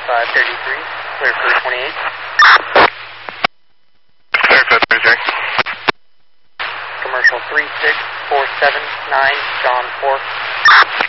3533, clear for 28. Clear for 33. Commercial 36479, John 4.